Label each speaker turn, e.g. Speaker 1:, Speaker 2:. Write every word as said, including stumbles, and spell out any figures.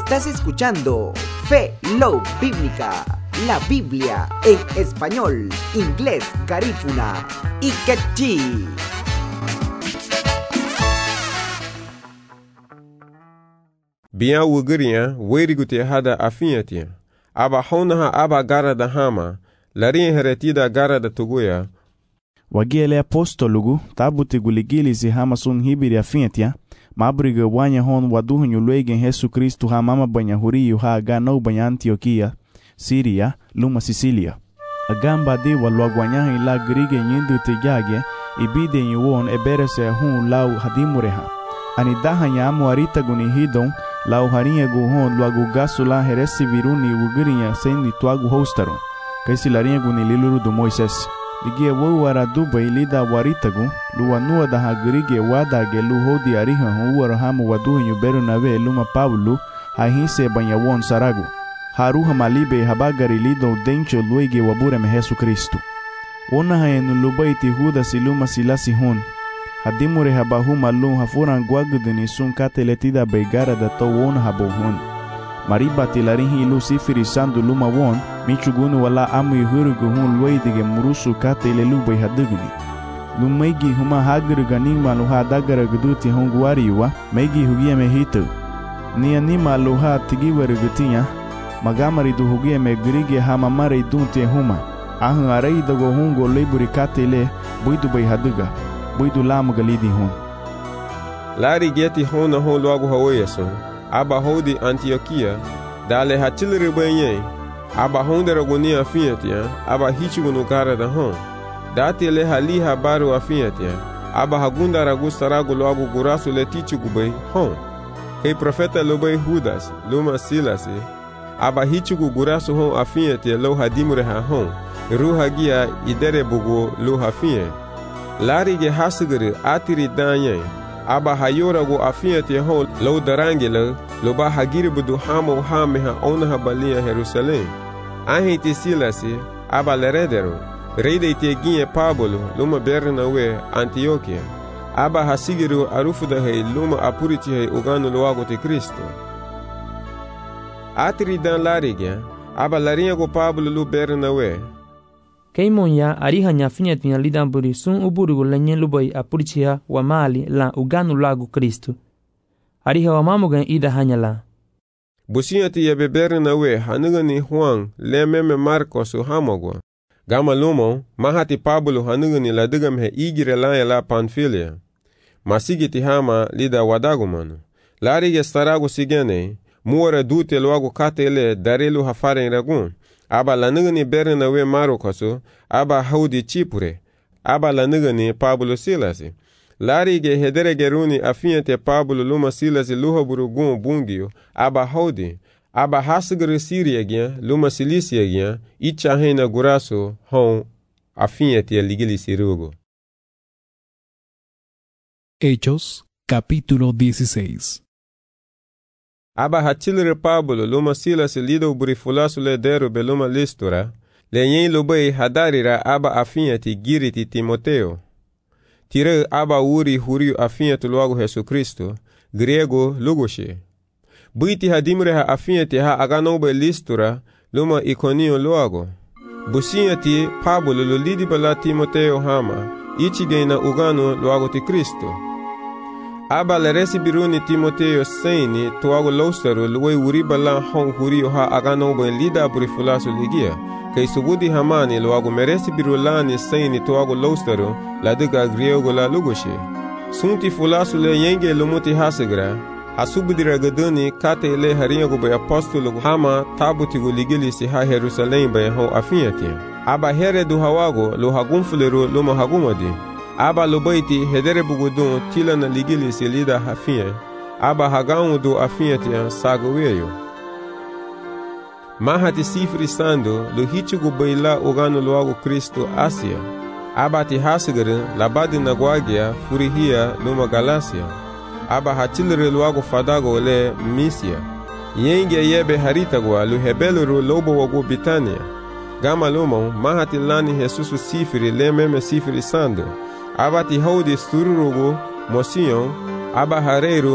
Speaker 1: Estás escuchando Fe Love Bíblica, la Biblia en español, inglés, garífuna y quechí.
Speaker 2: Bien wuguria, weriguti hada afiatia. Aba honaha aba gara da hama, larin heretida gara da tuguya.
Speaker 3: Wagele apostolugu, tabuti guligili si hama sun hibiri afiatia, mabriga wanya hon waduhunyu luegen Jesu Kristu ha mama banya huriyu ha aga no banya Antioquia, Siria, luma Sicilia. Agamba de walwagwanyaha ila grige nyindu tejage, ibide nyuwon eberese hun lau hadimureha. Anidaha nyamu arita guni hidon, lau harinha guhon luagu gasula heresi viruni wugurinya sendi tuagu hostaron. Kaisi larinha guni liluru do Moises. Ligie wou ara duba ilida waritagu, luwa nua da hagrige wadage lu hodi ariha huwara hamu waduhinyu beru nave luma Pablo, hahise banyawon saragu. Haruha malibe habagari lido dencho luege wabureme Jesu Kristu. Ona haenu lubaiti huda siluma silasi hon. Hadimure habahu malum hafuran guaguduni sun kateletida beigara da to won habohon. Maribati larinhi ilu sifiri sandu luma won, michugunu wala amu yuhurugu hun luaidige murusu katele lubay haduguni. Lumaigi huma hagruga nima luha dagara guduti hun guariwa, maigi hugia me hitu. Nia nima luha tigiwarugutia, magamari du hugia me grige hamamare dunte huma. Ahun arai dago hun go leburi katele, buidu bay haduga. Buidu lamu galidi hon.
Speaker 2: Lari geti hona hon luagu haweyason. Aba hodi Antioquia, dale hatilere benye. Aba honde ragoni afiatia, aba hichugunu gara da hon. Dati le hali habaru afiatia, aba hagunda ragusta ragu luagu gurasu le tichugubay hon. Kei profeta lobay Judas, luma silasi. Aba hichugu gurasu hon afiatia lo hadimure ha hon. Ruha gia idere bugu lo hafie. Lari ge hasigere atiri danyen. Aba hayora go afiate ho lo darangela lo ba hagiri budu hamo hame ha ona habalia Jerusalem. Ahiti silasi aba leredero. Reide te ginye Pablo luma Bernawe Antioquia. Aba hasigiru arufuda he luma apuriti he ugano loago te Kristo. Atiri dan larige aba larinha go Pablo lu Bernawe.
Speaker 4: Keimonya ariha nyafinyatinya lidamburi sun uburugu lenye lubai apurichia wa mali la uganu lagu Kristu. Ariha wa mamugan ida hanyala.
Speaker 2: Businyati ya bebere na we hanugani Juan lememe Marcos hamogwa. Gama lumo mahati Pablo hanugani ladugam he igire laya la Panfilia. Masigiti hama lida wadagumanu. Larige staragu sigene muore dute luagu katele darelu hafaren ragun. Aba lanugani berna we Marokoso, aba haudi Chipure, aba lanugani Pablo Silasi. Lari ge hedere geruni afiante Pablo luma Silasi luha burugun bungio, aba haudi, aba hasugru Siria gyan, luma Silisia gyan, icha hena guraso, hon, afiante ligili sirugo.
Speaker 5: Hechos, capítulo dieciséis.
Speaker 2: Aba hatilere Pablo luma Silas lido burifulasu le deru beluma listura, le yen lubei hadarira aba afiati giriti Timoteo. Tire aba uri huriu afiatu loagu Jesu Kristo, grego lugoshe. Buiti hadimre ha afiati ha aganobe listura luma ikonio loago. Businyati Pablo lo lidi bala Timoteo hama, ichigena ugano loago ti Kristo. Aba le resibiruni Timoteo seini tuago lostaru luwe uriba la hong huriyo ha aganobo lida burifulasu ligia. Kay subudi hamani luago meresibiru lani seini tuago lostaru la diga griego la lugoshe. Sunti fulasu le yenge lumuti hasigra. Asubudira gaduni kate le harinyago bay apostolo hama tabutigo ligili si ha Jerusalem bay ho afiati. Aba here du hawago lo hagumfuleru luma hagumadi. Aba lobaiti hedere bugudun tila na ligili si lida hafie. Aba hagaun do afiatia sagoweyo. Mahati sifri sando lo hichugu baila ugano loago Kristo Asia. Aba ti hasigere labadi na guagia furihia luma Galacia. Aba hatilere loago fadago le Misia. Yenge yebe haritagwa lo hebeluru lobo wago Bitania. Gama lumo mahati lani Jesusu sifri le meme sifri sando. Aba ti haudi stururugu mosion, aba hareru